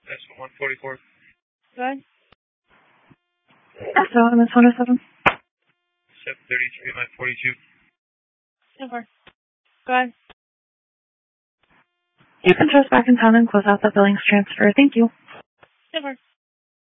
That's 144. Go ahead. So, Miss 107. 733, line 42. So far. Go ahead. You can trust back in town and close out the billings transfer. Thank you. So far.